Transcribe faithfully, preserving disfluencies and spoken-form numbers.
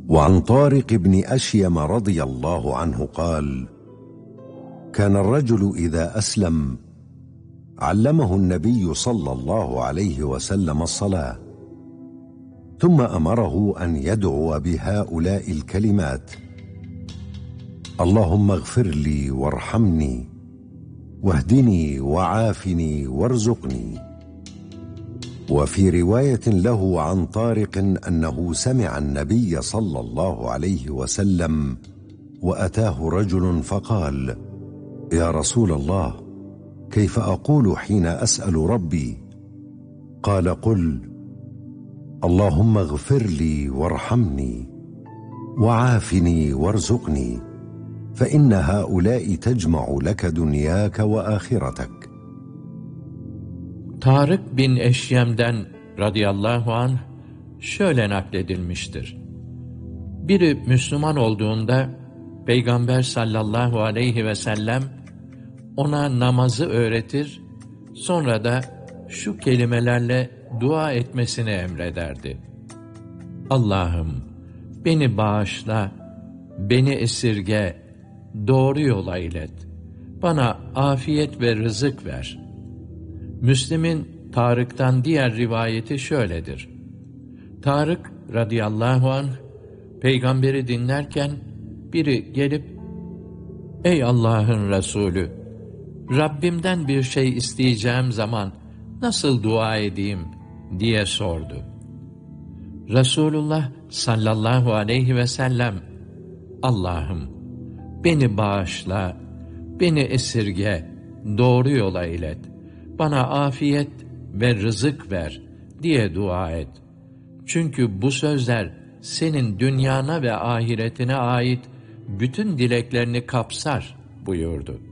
وعن طارق بن أشيم رضي الله عنه قال: كان الرجل إذا أسلم علمه النبي صلى الله عليه وسلم الصلاة، ثم أمره أن يدعو بهؤلاء الكلمات: اللهم اغفر لي وارحمني واهدني وعافني وارزقني. وفي رواية له عن طارق أنه سمع النبي صلى الله عليه وسلم وأتاه رجل فقال: يا رسول الله، كيف أقول حين أسأل ربي؟ قال: قل: اللهم اغفر لي وارحمني وعافني وارزقني، فإن هؤلاء تجمع لك دنياك وآخرتك. Tarık bin Eşyem'den radıyallahu anh şöyle nakledilmiştir. Biri Müslüman olduğunda Peygamber sallallahu aleyhi ve sellem ona namazı öğretir, sonra da şu kelimelerle dua etmesini emrederdi: Allah'ım beni bağışla, beni esirge, doğru yola ilet, bana afiyet ve rızık ver. Müslim'in Tarık'tan diğer rivayeti şöyledir: Tarık radıyallahu anh peygamberi dinlerken biri gelip, ey Allah'ın Resulü, Rabbimden bir şey isteyeceğim zaman nasıl dua edeyim diye sordu. Resulullah sallallahu aleyhi ve sellem, Allah'ım beni bağışla, beni esirge, doğru yola ilet, bana afiyet ve rızık ver diye dua et. Çünkü bu sözler senin dünyana ve ahiretine ait bütün dileklerini kapsar buyurdu.